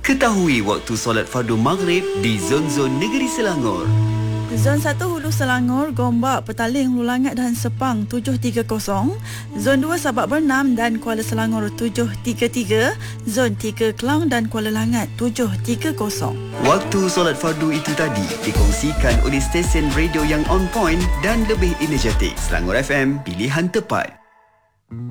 Ketahui waktu solat fardu maghrib di zon-zon negeri Selangor. Zon 1 Hulu Selangor, Gombak, Petaling, Hulu Langat dan Sepang 730. Zon 2 Sabak Bernam dan Kuala Selangor 733. Zon 3 Kelang dan Kuala Langat 730. Waktu solat fardu itu tadi dikongsikan oleh stesen radio yang on point dan lebih energetik. Selangor FM, pilihan tepat.